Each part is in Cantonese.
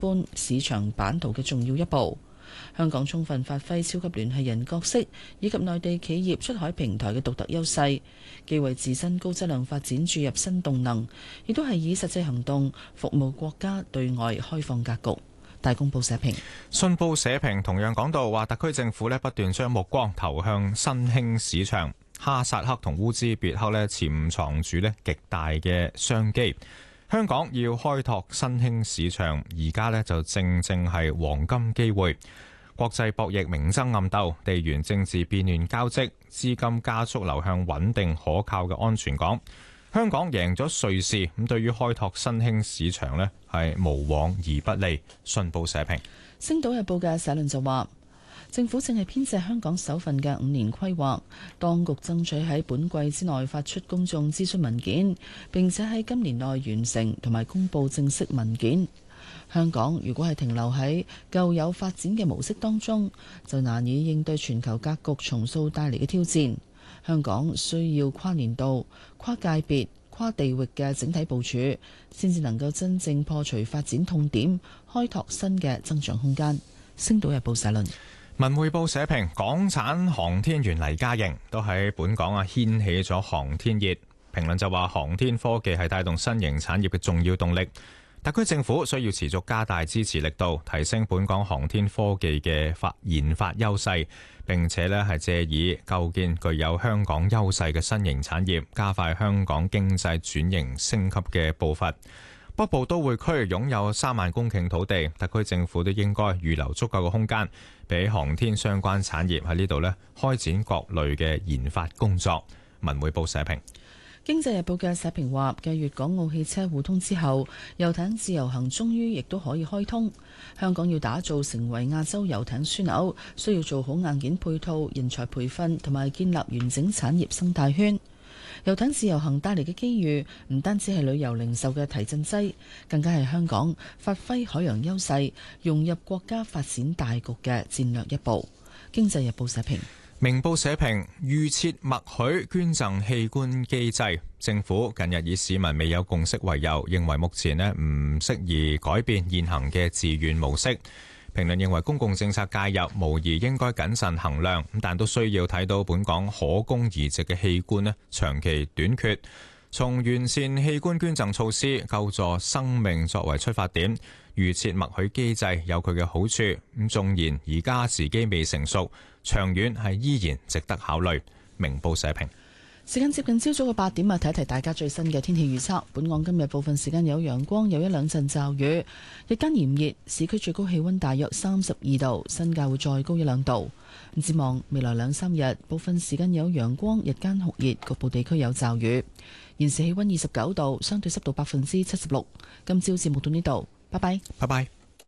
般市場版圖嘅重要一步。香港充分發揮超級聯繫人角色以及內地企業出海平台嘅獨特優勢，既為自身高質量發展注入新動能，亦都係以實際行動服務國家對外開放格局。大公報社評。 信報社評同樣講到話，特區政府不斷將目光投向新興市場，哈薩克同烏茲別克潛藏住極大嘅商機。香港要開拓新興市場，而家就正係黃金機會。國際博弈明爭暗鬥，地緣政治變亂交織，資金加速流向穩定可靠嘅安全港。香港贏咗瑞士，咁對於開拓新興市場係無往而不利。信報社評。 星島日報嘅社論就話，政府正係編製香港首份嘅5年規劃，當局爭取喺本季之內發出公眾諮詢文件，並且喺今年內完成同埋公佈正式文件。香港如果係停留喺舊有發展嘅模式當中，就難以應對全球格局重塑帶嚟嘅挑戰。香港需要跨年度、跨界別、跨地域嘅整體部署，先至能夠真正破除發展痛點，開拓新嘅增長空間。星島日報社論。 文匯報社評，港產航天員黎家瑩都喺本港掀起咗航天熱。評論就話，航天科技係帶動新型產業嘅重要動力。特區政府需要持續加大支持力度，提升本港航天科技嘅研發優勢，並且係借以構建具有香港優勢嘅新型產業，加快香港經濟轉型升級嘅步伐。北部都會區擁有3萬公頃土地，特區政府都應該預留足夠嘅空間，俾航天相關產業喺呢度開展各類嘅研發工作。文匯報社評。 經濟日報嘅社評話，繼粵港澳汽車互通之後，遊艇自由行終於亦都可以開通。香港要打造成為亞洲遊艇樞紐，需要做好硬件配套、人才培訓同埋建立完整產業生態圈。遊艇自由行帶嚟嘅機遇，唔單止係旅遊零售嘅提振劑，更加係香港發揮海洋優勢、融入國家發展大局嘅戰略一步。經濟日報社評。 明報社評，預設默許捐贈器官機制，政府近日以市民未有共識為由，認為目前唔適宜改變現行嘅自願模式。評論認為公共政策介入無疑應該謹慎衡量，但都需要睇到本港可供移植嘅器官長期短缺，從完善器官捐贈措施、救助生命作為出發點，預設默許機制有佢嘅好處。咁縱然而家時機未成熟，長遠係依然值得考慮。明報社評。 時間接近朝早嘅8點，提一提大家最新嘅天氣預測。本港今日部分時間有陽光，有一兩陣驟雨，日間炎熱，市區最高氣溫大約32度，新界會再高1-2度。展望未來2-3日，部分時間有陽光，日間酷熱，局部地區有驟雨。現時氣溫29度，相對濕度76%。今朝節目到呢度，拜拜。 拜拜。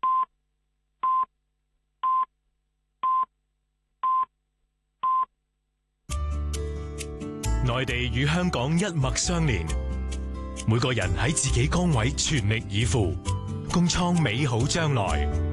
內地與香港一脈相連，每個人喺自己崗位全力以赴，共創美好將來。